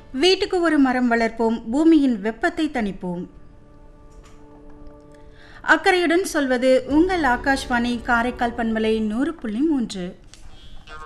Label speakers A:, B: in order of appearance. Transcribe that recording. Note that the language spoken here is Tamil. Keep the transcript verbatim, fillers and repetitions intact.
A: வீட்டுக்கு ஒரு மரம் வளர்ப்போம், பூமியின் வெப்பத்தை தணிப்போம். அக்கறையுடன் சொல்வது உங்கள் ஆகாஷ்வாணி காரைக்கால் பண்பலை நூறு புள்ளி மூன்று.